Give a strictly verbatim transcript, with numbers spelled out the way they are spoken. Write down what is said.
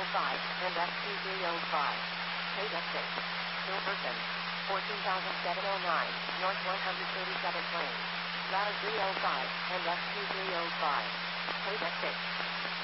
five, and F Q three oh five. Page F six. Hilversum. fourteen thousand seven hundred nine, North one hundred thirty-seventh Lane. Ladder three oh five, and F Q three oh five. Page F six.